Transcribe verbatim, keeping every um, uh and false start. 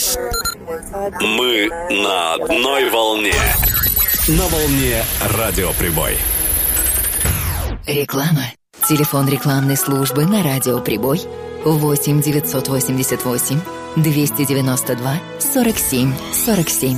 Мы на одной волне. На волне Радио Прибой. Реклама. Телефон рекламной службы на Радио Прибой восемь девятьсот восемьдесят восемь двести девяносто два сорок семь сорок семь.